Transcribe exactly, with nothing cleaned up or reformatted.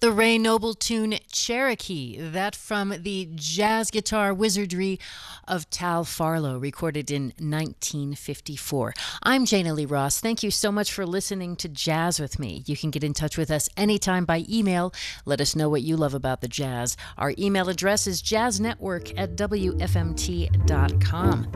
The Ray Noble tune Cherokee, that from the jazz guitar wizardry of Tal Farlow, recorded in nineteen fifty-four. I'm Jana Lee Ross. Thank you so much for listening to Jazz with me. You can get in touch with us anytime by email. Let us know what you love about the jazz. Our email address is jazznetwork at w f m t dot com.